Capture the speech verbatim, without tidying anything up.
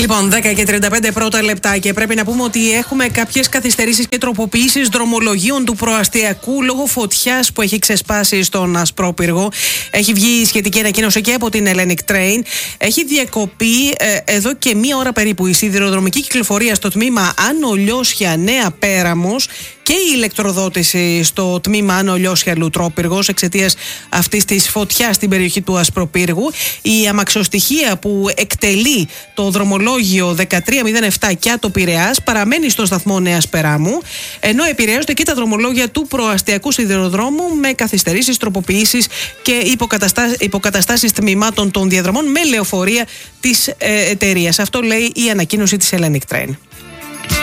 Λοιπόν, δέκα και τριάντα πέντε πρώτα λεπτά και πρέπει να πούμε ότι έχουμε κάποιες καθυστερήσεις και τροποποιήσεις δρομολογίων του προαστιακού λόγω φωτιάς που έχει ξεσπάσει στον Ασπρόπυργο. Έχει βγει η σχετική ανακοίνωση και από την Hellenic Train. Έχει διακοπεί ε, εδώ και μία ώρα περίπου η σιδηροδρομική κυκλοφορία στο τμήμα Άνω Λιώσια Νέα Πέραμος και η ηλεκτροδότηση στο τμήμα Άνω Λιώσια Λουτρόπυργος εξαιτίας αυτής της φωτιάς στην περιοχή του Ασπροπύργου. Η αμαξοστοιχεία που εκτελεί το δρομολόγιο δεκατρία μηδέν επτά Κιάτο Πειραιάς παραμένει στο σταθμό Νέας Περάμου, ενώ επηρεάζονται και τα δρομολόγια του προαστιακού σιδηροδρόμου με καθυστερήσεις, τροποποιήσεις και υποκαταστάσεις, υποκαταστάσεις τμήματων των διαδρομών με λεωφορεία της ε, εταιρείας. Αυτό λέει η ανακοίνωση της Hellenic Train.